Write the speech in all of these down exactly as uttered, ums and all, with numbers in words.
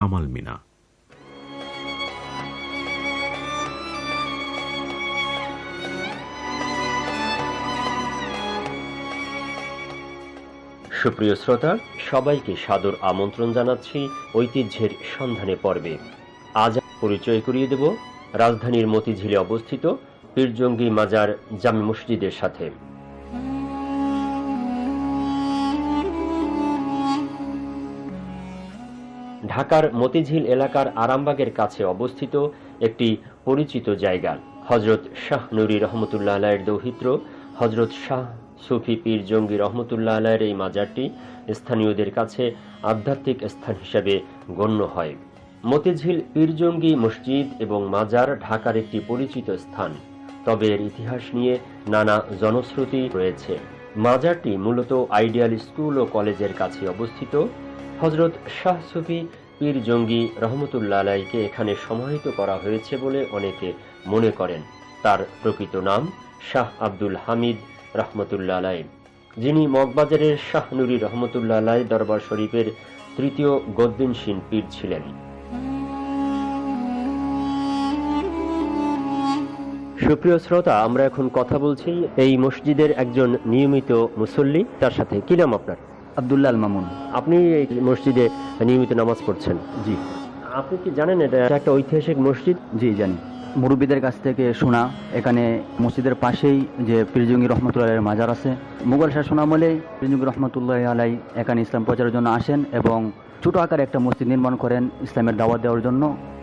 কামাল মিনা। সুপ্রিয় শ্রোতা, সবাইকে সাদর আমন্ত্রণ জানাচ্ছি ঐতিহ্যের সন্ধানে পর্বে। আজ পরিচয় করিয়ে দেব রাজধানীর মতিঝিলে অবস্থিত পীরজঙ্গি মাজার জামে মসজিদের সাথে। ঢাকার মতিঝিল এলাকার আরামবাগের কাছে অবস্থিত একটি পরিচিত জায়গা। হযরত শাহ নুরী রহমতুল্লাহ আলাইহির দৌহিত্র হযরত শাহ সুফি পীর জঙ্গি রহমতুল্লাহ আলাইহির এই মাজারটি স্থানীয়দের কাছে আধ্যাত্মিক স্থান হিসেবে গণ্য হয়। মতিঝিল পীরজঙ্গি মসজিদ এবং মাজার ঢাকার একটি পরিচিত স্থান, তবে এর ইতিহাস নিয়ে নানা জনশ্রুতি রয়েছে। মাজারটি মূলত আইডিয়াল স্কুল ও কলেজের কাছে অবস্থিত। হযরত শাহ সুফি পীর জঙ্গি রহমতুল্লাহ আলাইহিকে এখানে সমাহিত করা হয়েছে বলে অনেকে মনে করেন। তার প্রকৃত নাম শাহ আব্দুল হামিদ রহমতুল্লাহ আলাইহি, যিনি মগবাজারের শাহ নুরী রহমতুল্লাহ আলাইহি দরবার শরীফের তৃতীয় গদ্দিনশীন পীর ছিলেন। সুপ্রিয় শ্রোতা, আমরা এখন কথা বলছি এই মসজিদের একজন নিয়মিত মুসল্লি, তার সাথে। কি নাম আপনার? আব্দুল্লাহ আল মামুন। আপনি এই মসজিদে নিয়মিত নামাজ পড়ছেন? জি। আপনি কি জানেন এটা একটা ঐতিহাসিক মসজিদ? জি জানি, মুরব্বীদের কাছ থেকে শোনা। এখানে মসজিদের পাশেই যে পীরজঙ্গি রহমতুল্লাহ আলাইহির মাজার আছে, মুঘল শাসন আমলে পীরজঙ্গি রহমতুল্লাহ আলাইহি এখানে ইসলাম প্রচারের জন্য আসেন এবং ছোট আকারে একটা মসজিদ নির্মাণ করেন ইসলামের দাওয়াত দেওয়ার জন্য।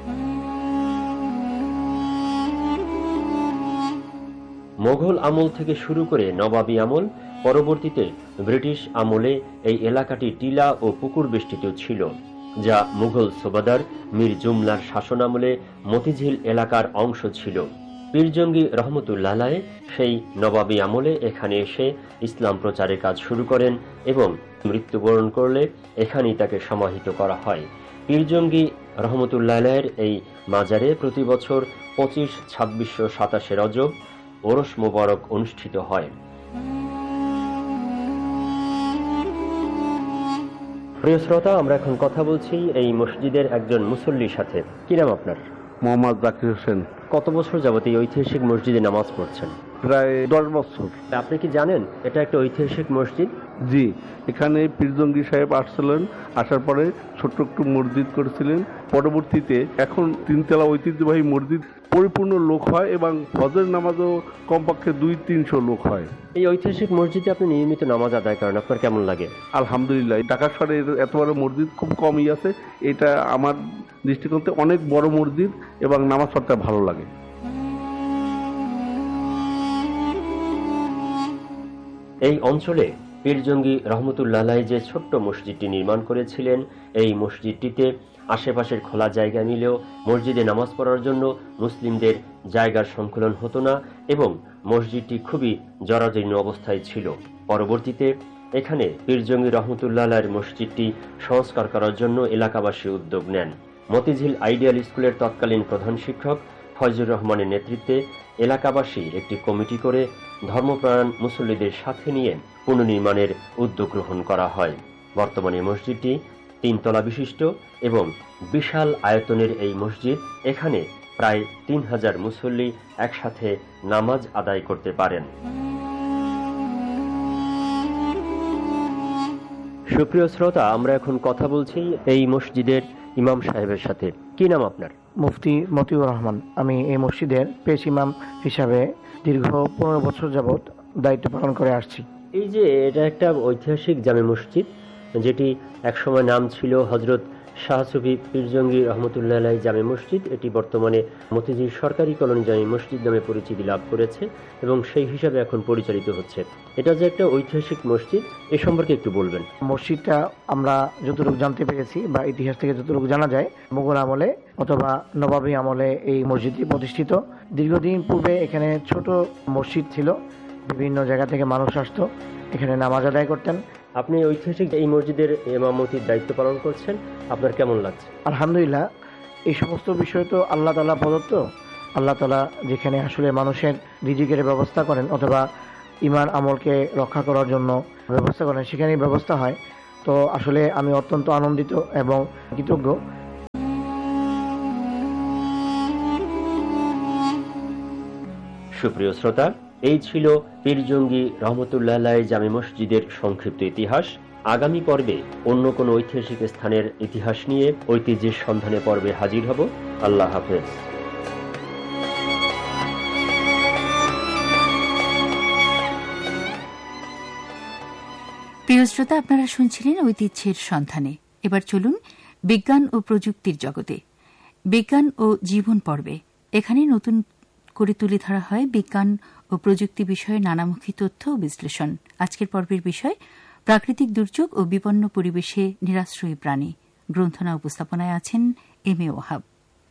মোগল আমল থেকে শুরু করে নবাবী আমল, পরবর্তীতে ব্রিটিশ আমলে এই এলাকাটি টিলা ও পুকুর বেষ্টিত ছিল, যা মুঘল সুবাদার মীর জুমলার শাসন আমলে মতিঝিল এলাকার অংশ ছিল। পীরজঙ্গি রহমতুল্লাহ আলাইহি সেই নবাবী আমলে এখানে এসে ইসলাম প্রচারের কাজ শুরু করেন এবং মৃত্যুবরণ করলে এখানেই তাকে সমাহিত করা হয়। পীরজঙ্গি রহমতুল্লাহ আলাইহির এই মাজারে প্রতি বছর পঁচিশ ছাব্বিশ ও সাতাশে রজব ওরস মোবারক অনুষ্ঠিত হয়। প্রিয় শ্রোতা, আমরা এখন কথা বলছি এই মসজিদের একজন মুসল্লির সাথে। কি নাম আপনার? মোহাম্মদ জাকির হোসেন। কত বছর যাবত এই ঐতিহাসিক মসজিদে নামাজ পড়ছেন? প্রায় দশ বছর। আপনি কি জানেন এটা একটা ঐতিহাসিক মসজিদ? জি, এখানে পীরজঙ্গি সাহেব আসছিলেন, আসার পরে ছোট্ট একটু মসজিদ করেছিলেন। পরবর্তীতে এখন তিনতলা ঐতিহ্যবাহী মসজিদ পরিপূর্ণ লোক হয় এবং ফজর নামাজও কমপক্ষে দুই তিনশো লোক হয়। এই ঐতিহাসিক মসজিদে আপনি নিয়মিত নামাজ আদায় করেন, আপনার কেমন লাগে? আলহামদুলিল্লাহ, ঢাকা শহরে এত বড় মসজিদ খুব কমই আছে। এটা আমার দৃষ্টিকোণে অনেক বড় মসজিদ এবং নামাজ পড়তে ভালো লাগে। এই অঞ্চলে পীরজঙ্গি রহমতুল্লাহ আলাইহি যে ছোট্ট মসজিদটি নির্মাণ করেছিলেন, এই মসজিদটিতে আশেপাশের খোলা জায়গা মিলেও মসজিদে নামাজ পড়ার জন্য মুসলিমদের জায়গার সংকুলন হতো না এবং মসজিদটি খুবই জরাজীর্ণ অবস্থায় ছিল। পরবর্তীতে এখানে পীরজঙ্গি রহমতুল্লাহ আলাইহির মসজিদটি সংস্কার করার জন্য এলাকাবাসী উদ্যোগ নেন। মতিঝিল আইডিয়াল স্কুলের তৎকালীন প্রধান শিক্ষক ফয়জুর রহমানের নেতৃত্বে এলাকাবাসী একটি কমিটি করে ধর্মপ্রাণ মুসল্লিদের সাথে নিয়ে পুনর্নির্মাণের উদ্যোগ গ্রহণ করা হয়। বর্তমানে মসজিদটি তিনতলা বিশিষ্ট এবং বিশাল আয়তনের এই মসজিদ, এখানে প্রায় তিন হাজার মুসল্লি একসাথে নামাজ আদায় করতে পারেন। সুপ্রিয় শ্রোতা, আমরা এখন কথা বলছি এই মসজিদের ইমাম সাহেবের সাথে। কি নাম আপনার? মুফতি মতিউর রহমান। আমি এই মসজিদের পেশ ইমাম হিসাবে দীর্ঘ পনেরো বছর যাবৎ দায়িত্ব পালন করে আসছি। এই যে এটা একটা ঐতিহাসিক জামে মসজিদ, যেটি একসময় নাম ছিল হযরত শাহ সুফি পীরজঙ্গি রহমতুল্লাহ আলাইহি জামে মসজিদ, এটি বর্তমানে মতিঝিল সরকারি কলোনি জামে মসজিদ নামে পরিচিতি লাভ করেছে এবং সেই হিসাবে এখন পরিচালিত হচ্ছে। এটা যে একটা ঐতিহাসিক মসজিদ, এ সম্পর্কে একটু বলবেন। মসজিদটা আমরা যতটুকু জানতে পেরেছি বা ইতিহাস থেকে যতটুকু জানা যায়, মুঘল আমলে অথবা নবাবী আমলে এই মসজিদটি প্রতিষ্ঠিত। দীর্ঘদিন পূর্বে এখানে ছোট মসজিদ ছিল, বিভিন্ন জায়গা থেকে মানুষ আসতো, এখানে নামাজ আদায় করতেন। আপনি ঐতিহাসিক এই মসজিদের ইমামতির দায়িত্ব পালন করছেন, আপনার কেমন লাগছে? আলহামদুলিল্লাহ, এই সমস্ত বিষয় তো আল্লাহ তাআলা প্রদত্ত। আল্লাহ তাআলা যেখানে আসলে মানুষের রিজিকের ব্যবস্থা করেন অথবা ইমান আমলকে রক্ষা করার জন্য ব্যবস্থা করেন, সেখানেই ব্যবস্থা হয়। তো আসলে আমি অত্যন্ত আনন্দিত এবং কৃতজ্ঞ সুপ্রিয় শ্রোতা, এই ছিল পীরজঙ্গি রহমতুল্লাহ আলাইহি জামে মসজিদের সংক্ষিপ্ত ইতিহাস। আগামী পর্বে অন্য কোনো ঐতিহাসিক স্থানের ইতিহাস নিয়ে ঐতিহ্যের সন্ধানে পর্বে হাজির হব। আল্লাহ হাফেজ। প্রিয় শ্রোতা, আপনারা শুনছিলেন ঐতিহ্যের সন্ধানে। এবার চলুন বিজ্ঞান ও প্রযুক্তির জগতে। বিজ্ঞান ও জীবন পর্বে এখানে নতুন করে তুলে ধরা হয় বিজ্ঞান ও প্রযুক্তি বিষয়ে নানামুখী তথ্য ও বিশ্লেষণ। আজকের পর্বের বিষয় প্রাকৃতিক দুর্যোগ ও বিপন্ন পরিবেশে নিরাশ্রয়ী প্রাণী। গ্রন্থনা উপস্থাপনায় আছেন এম এ ওহাব।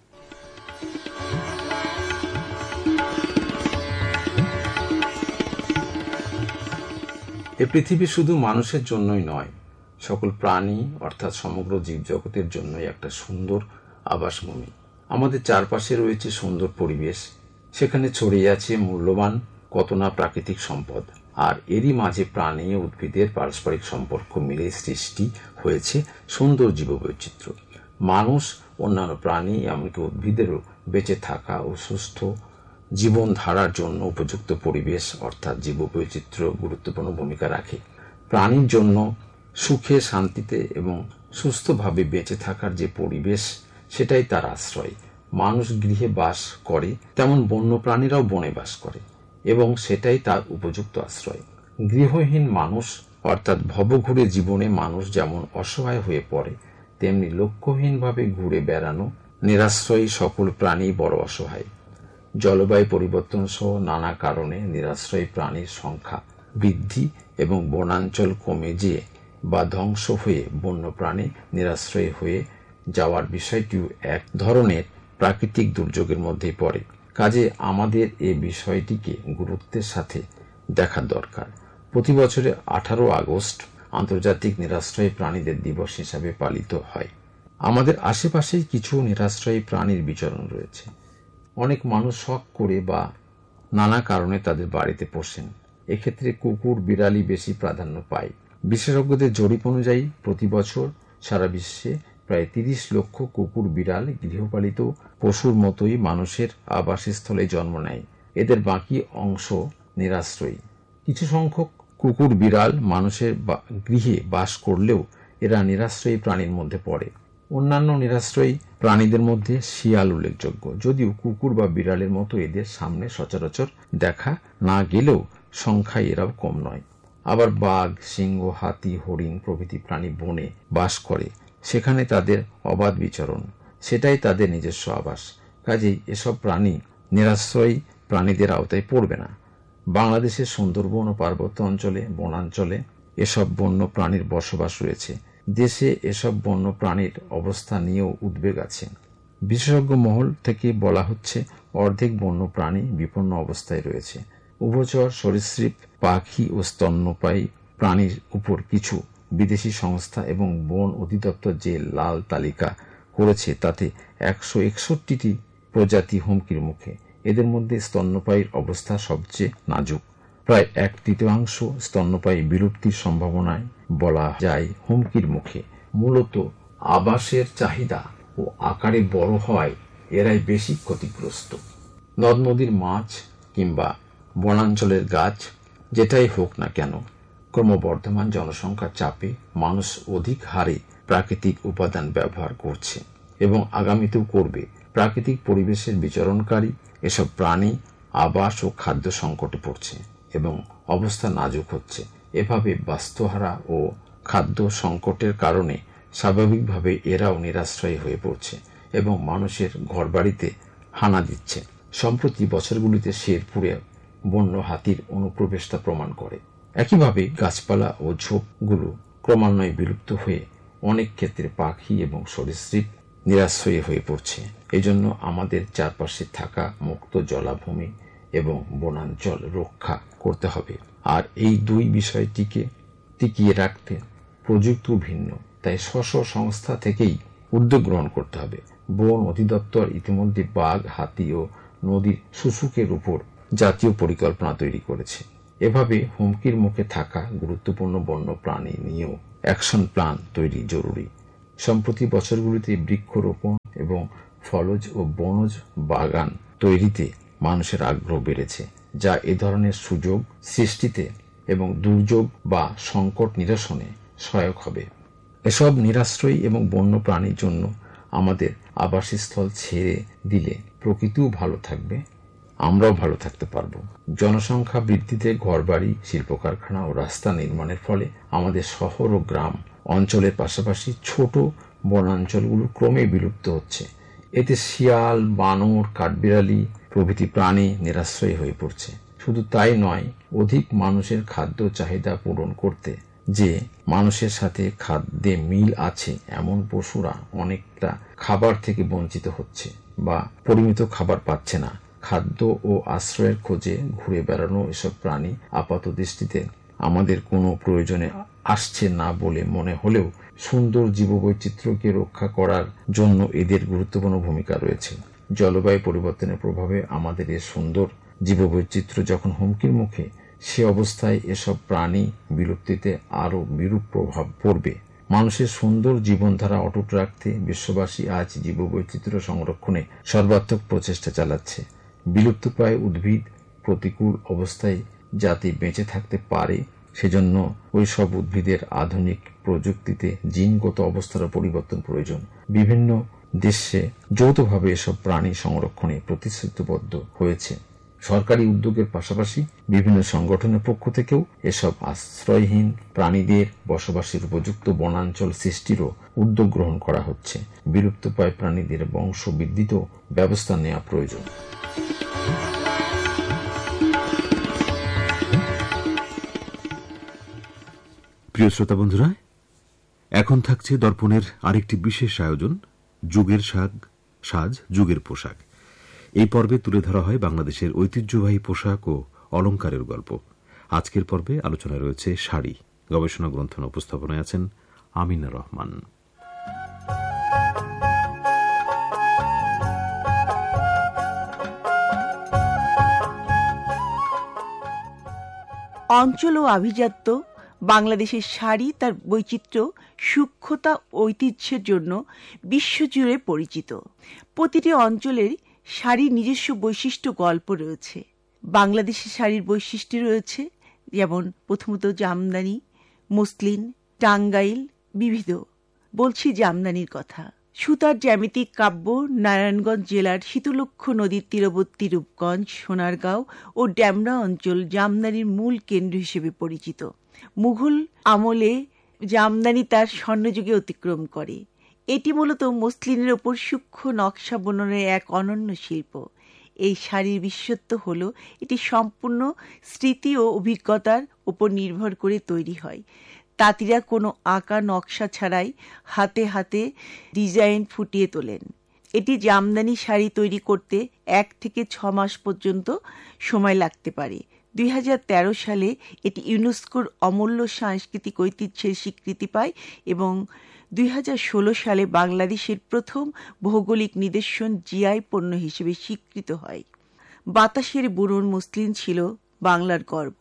এ পৃথিবী শুধু মানুষের জন্যই নয়, সকল প্রাণী অর্থাৎ সমগ্র জীবজগতের জন্যই একটা সুন্দর আবাসভূমি। আমাদের চারপাশে রয়েছে সুন্দর পরিবেশ, সেখানে ছড়িয়ে আছে মূল্যবান কত না প্রাকৃতিক সম্পদ, আর এরই মাঝে প্রাণী ও উদ্ভিদের পারস্পরিক সম্পর্ক মিলে সৃষ্টি হয়েছে সুন্দর জীববৈচিত্র্য। মানুষ, অন্যান্য প্রাণী এমনকি উদ্ভিদেরও বেঁচে থাকা ও সুস্থ জীবন ধারার জন্য উপযুক্ত পরিবেশ অর্থাৎ জীববৈচিত্র্য গুরুত্বপূর্ণ ভূমিকা রাখে। প্রাণীর জন্য সুখে, শান্তিতে এবং সুস্থভাবে বেঁচে থাকার যে পরিবেশ, সেটাই তার আশ্রয়। মানুষ গৃহে বাস করে, তেমন বন্য প্রাণীরাও বনে বাস করে এবং সেটাই তার উপযুক্ত আশ্রয়। গৃহহীন মানুষ অর্থাৎ ভবঘুরে জীবনে মানুষ যেমন অসহায় হয়ে পড়ে, তেমনি লক্ষ্যহীনভাবে ঘুরে বেড়ানো নিরাশ্রয়ী সকল প্রাণী বড় অসহায়। জলবায়ু পরিবর্তন সহ নানা কারণে নিরাশ্রয়ী প্রাণীর সংখ্যা বৃদ্ধি এবং বনাঞ্চল কমে যেয়ে বা ধ্বংস হয়ে বন্যপ্রাণী নিরাশ্রয়ী হয়ে যাওয়ার বিষয়টিও এক ধরনের প্রাকৃতিক দুর্যোগের মধ্যেই পড়ে। কাজে আমাদের এই বিষয়টিকে গুরুত্বের সাথে দেখা দরকার। প্রতি বছরে আঠারো আগস্ট আন্তর্জাতিক নিরাশ্রয়ী প্রাণীদের দিবস হিসাবে পালিত হয়। আমাদের আশেপাশেই কিছু নিরাশ্রয়ী প্রাণীর বিচরণ রয়েছে। অনেক মানুষ শখ করে বা নানা কারণে তাদের বাড়িতে পোষেন। এক্ষেত্রে কুকুর, বিড়ালই বেশি প্রাধান্য পায়। বিশেষজ্ঞদের জরিপ অনুযায়ী প্রতি বছর সারা বিশ্বে প্রায় তিরিশ লক্ষ কুকুর, বিড়াল গৃহপালিত পশুর মতোই মানুষের আবাসস্থলে জন্ম নেয়। এদের বাকি অংশ নিরাশ্রয়ী। কিছু সংখ্যক কুকুর, বিড়াল মানুষের গৃহে বাস করলেও এরা নিরাশ্রয়ী প্রাণীর মধ্যে পড়ে। অন্যান্য নিরাশ্রয়ী প্রাণীদের মধ্যে শিয়াল উল্লেখযোগ্য, যদিও কুকুর বা বিড়ালের মতো এদের সামনে সচরাচর দেখা না গেলেও সংখ্যায় এরাও কম নয়। আবার বাঘ, সিংহ, হাতি, হরিণ প্রভৃতি প্রাণী বনে বাস করে, সেখানে তাদের অবাধ বিচরণ, সেটাই তাদের নিজস্ব আবাস। কাজেই এসব প্রাণী নিরাশ্রয়ী প্রাণীদের আওতায় পড়বে না। বাংলাদেশের সুন্দরবন ও পার্বত্য অঞ্চলে, বনাঞ্চলে এসব বন্য প্রাণীর বসবাস রয়েছে। দেশে এসব বন্য প্রাণীর অবস্থা নিয়েও উদ্বেগ আছে। বিশেষজ্ঞ মহল থেকে বলা হচ্ছে অর্ধেক বন্য প্রাণী বিপন্ন অবস্থায় রয়েছে। উভচর, সরীসৃপ, পাখি ও স্তন্যপায়ী প্রাণীর উপর কিছু বিদেশি সংস্থা এবং বন অধিদপ্তর যে লাল তালিকা করেছে তাতে একশো একষট্টিটি প্রজাতি হুমকির মুখে। এদের মধ্যে স্তন্যপায়ীর অবস্থা সবচেয়ে নাজুক। প্রায় এক তৃতীয়াংশ স্তন্যপায়ী বিলুপ্তির সম্ভাবনায় বলা যায় হুমকির মুখে। মূলত আবাসের চাহিদা ও আকারে বড় হওয়ায় এরাই বেশি ক্ষতিগ্রস্ত। নদ নদীর মাছ কিংবা বনাঞ্চলের গাছ যেটাই হোক না কেন, ক্রমবর্ধমান জনসংখ্যার চাপে মানুষ অধিক হারে প্রাকৃতিক উপাদান ব্যবহার করছে এবং আগামীতেও করবে। প্রাকৃতিক পরিবেশের বিচরণকারী এসব প্রাণী আবাস ও খাদ্য সংকটে পড়ছে এবং অবস্থা নাজুক হচ্ছে। এভাবে বাস্তুহারা ও খাদ্য সংকটের কারণে স্বাভাবিকভাবে এরাও নিরাশ্রয়ী হয়ে পড়ছে এবং মানুষের ঘরবাড়িতে হানা দিচ্ছে। সম্প্রতি বছরগুলিতে শেরপুরে বন্য হাতির অনুপ্রবেশতা প্রমাণ করে। একইভাবে গাছপালা ও ঝোপগুলো ক্রমান্বয়ে বিলুপ্ত হয়ে অনেক ক্ষেত্রে পাখি এবং সরীসৃপ নিরাশ্রয়ী হয়ে পড়ছে। এজন্য আমাদের চারপাশে থাকা মুক্ত জলাভূমি এবং বনাঞ্চল রক্ষা করতে হবে। আর এই দুই বিষয়টিকে টিকিয়ে রাখতে প্রযুক্তি ভিন্ন, তাই স্ব সংস্থা থেকেই উদ্যোগ গ্রহণ করতে হবে। বন অধিদপ্তর ইতিমধ্যে বাঘ, হাতি ও নদীর শুশুকের উপর জাতীয় পরিকল্পনা তৈরি করেছে। এভাবে হুমকির মুখে থাকা গুরুত্বপূর্ণ বন্য প্রাণী নিয়েও অ্যাকশন প্ল্যান তৈরি জরুরি। সম্প্রতি বছরগুলিতে বৃক্ষরোপণ এবং ফলজ ও বনজ বাগান তৈরিতে মানুষের আগ্রহ বেড়েছে। যা এ ধরনের সুযোগ সৃষ্টিতে এবং দুর্যোগ বা সংকট নিরসনে সহায়ক হবে। এসব নিরাশ্রয়ী এবং বন্য প্রাণীর জন্য আমাদের আবাসস্থল ছেড়ে দিলে প্রকৃতিও ভালো থাকবে, আমরাও ভালো থাকতে পারব। জনসংখ্যা বৃদ্ধিতে ঘরবাড়ি, শিল্প কারখানা ও রাস্তা নির্মাণের ফলে আমাদের শহর ও গ্রাম অঞ্চলের পাশাপাশি ছোট বনাঞ্চলগুলো ক্রমে বিলুপ্ত হচ্ছে। এতে শিয়াল, বানর, কাঠবিড়ালি প্রভৃতি প্রাণী নিরাশ্রয়ী হয়ে পড়ছে। শুধু তাই নয়, অধিক মানুষের খাদ্য চাহিদা পূরণ করতে যে মানুষের সাথে খাদ্যে মিল আছে এমন পশুরা অনেকটা খাবার থেকে বঞ্চিত হচ্ছে বা পরিমিত খাবার পাচ্ছে না। খাদ্য ও আশ্রয়ের খোঁজে ঘুরে বেড়ানো এসব প্রাণী আপাত দৃষ্টিতে আমাদের কোনো প্রয়োজনে আসছে না বলে মনে হলেও সুন্দর জীববৈচিত্র্যকে রক্ষা করার জন্য এদের গুরুত্বপূর্ণ ভূমিকা রয়েছে। জলবায়ু পরিবর্তনের প্রভাবে আমাদের এই সুন্দর জীববৈচিত্র্য যখন হুমকির মুখে, সে অবস্থায় এসব প্রাণী বিলুপ্তিতে আরও বিরূপ প্রভাব পড়বে। মানুষের সুন্দর জীবনধারা অটুট রাখতে বিশ্ববাসী আজ জীববৈচিত্র্য সংরক্ষণে সর্বাত্মক প্রচেষ্টা চালাচ্ছে। বিলুপ্তপ্রায় উদ্ভিদ প্রতিকূল অবস্থায় যাতে বেঁচে থাকতে পারে সেজন্য ওই সব উদ্ভিদের আধুনিক প্রযুক্তিতে জিনগত অবস্থার পরিবর্তন প্রয়োজন। বিভিন্ন দেশে যৌথভাবে এসব প্রাণী সংরক্ষণে প্রতিশ্রুতিবদ্ধ হয়েছে। সরকারি উদ্যোগের পাশাপাশি বিভিন্ন সংগঠনের পক্ষ থেকেও এসব আশ্রয়হীন প্রাণীদের বসবাসের উপযুক্ত বনাঞ্চল সৃষ্টিরও উদ্যোগ গ্রহণ করা হচ্ছে। বিলুপ্তপ্রায় প্রাণীদের বংশ বৃদ্ধিতেও ব্যবস্থা নেওয়া প্রয়োজন। প্রিয় শ্রোতা বন্ধুরা, এখন থাকছে দর্পণের আরেকটি বিশেষ আয়োজন, যুগের সাজ সাজ যুগের পোশাক। এই পর্বে তুলে ধরা হয় বাংলাদেশের ঐতিহ্যবাহী পোশাক ও অলংকারের গল্প। আজকের পর্বে আলোচনায় রয়েছে শাড়ি। গবেষণা গ্রন্থন উপস্থাপনায় আছেন আমিনা রহমান। অঞ্চল ও আভিজাত্য বাংলাদেশের শাড়ি তার বৈচিত্র্য, সূক্ষ্মতা, ঐতিহ্যের জন্য বিশ্বজুড়ে পরিচিত। প্রতিটি অঞ্চলের শাড়ির নিজস্ব বৈশিষ্ট্য গল্প রয়েছে। বাংলাদেশের শাড়ির বৈশিষ্ট্য রয়েছে যেমন প্রথমত জামদানি, মসলিন, টাঙ্গাইল, বিবিধ। বলছি জামদানির কথা। সুতার জ্যামিতিক কাব্য নারায়ণগঞ্জ জেলার শীতলক্ষ নদীর তীরবর্তী রূপগঞ্জ, সোনারগাঁও ও ড্যামরা অঞ্চল জামদানির মূল কেন্দ্র হিসেবে পরিচিত। মুঘল আমলে জামদানি তার স্বর্ণযুগে অতিক্রম করে। এটি মূলত মসলিনের ওপর সূক্ষ্ম নকশা বুননের এক অনন্য শিল্প। এই শাড়ির বিশেষত্ব হল এটি সম্পূর্ণ স্মৃতি ও অভিজ্ঞতার উপর নির্ভর করে তৈরি হয়। তাঁতিরা কোনো আঁকা নকশা ছাড়াই হাতে হাতে ডিজাইন ফুটিয়ে তোলেন। এটি জামদানি শাড়ি তৈরি করতে এক থেকে ছ মাস পর্যন্ত সময় লাগতে পারে। দুই হাজার তেরো সালে এটি ইউনেস্কোর অমূল্য সাংস্কৃতিক ঐতিহ্যের স্বীকৃতি পায় এবং দুই হাজার ষোলো সালে বাংলাদেশের প্রথম ভৌগোলিক নিদর্শন জিআই পণ্য হিসেবে স্বীকৃত হয়। বাতাসের বুনন মসলিন ছিল বাংলার গর্ব,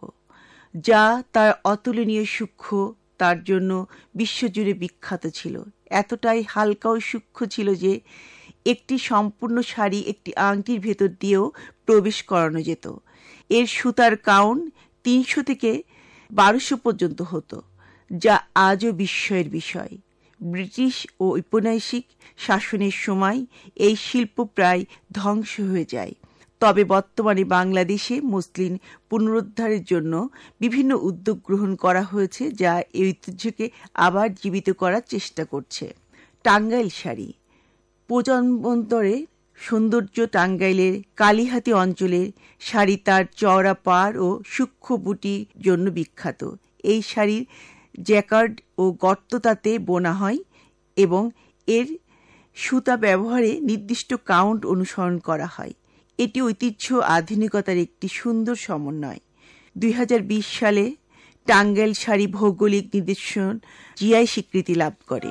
যা তার অতুলনীয় সূক্ষ্ম তার জন্য বিশ্বজুড়ে বিখ্যাত ছিল। এতটাই হালকা ও সূক্ষ্ম ছিল যে একটি সম্পূর্ণ শাড়ি একটি আংটির ভেতর দিয়েও প্রবেশ করানো যেত। এর সুতার কাউন্ট তিনশো থেকে বারোশো পর্যন্ত হতো, যা আজও বিস্ময়ের বিষয়। ব্রিটিশ ও ঔপনিবেশিক শাসনের সময় এই শিল্প প্রায় ধ্বংস হয়ে যায়। তবে বর্তমানে বাংলাদেশে মসলিন পুনরুদ্ধারের জন্য বিভিন্ন উদ্যোগ গ্রহণ করা হয়েছে, যা এই ঐতিহ্যকে আবার জীবিত করার চেষ্টা করছে। টাঙ্গাইল শাড়ি। প্রজন্মান্তরে সৌন্দর্য টাঙ্গাইলের কালিহাতি অঞ্চলের শাড়ি তার চওড়া পাড় ও সূক্ষ্ম বুটির জন্য বিখ্যাত। এই শাড়ির জ্যাকার্ড ও গর্ত তাতে বোনা হয় এবং এর সুতা ব্যবহারে নির্দিষ্ট কাউন্ট অনুসরণ করা হয়। এটি ঐতিহ্য আধুনিকতার একটি সুন্দর সমন্বয়। দুই হাজার বিশ সালে টাঙ্গাইল শাড়ি ভৌগোলিক নিদর্শন জিআই স্বীকৃতি লাভ করে।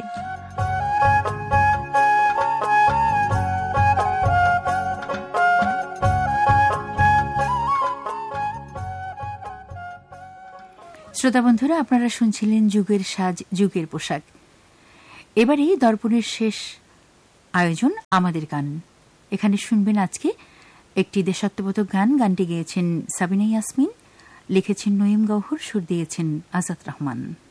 শ্রোতা বন্ধুরা, আপনারা শুনছিলেন যুগের সাজ যুগের পোশাক। এবারেই দর্পণের শেষ আয়োজন আমাদের গান। এখানে শুনবেন আজকে একটি দেশাত্মবোধক গান। গানটি গেয়েছেন সাবিনা ইয়াসমিন, লিখেছেন নঈম গওহর, সুর দিয়েছেন আজাদ রহমান।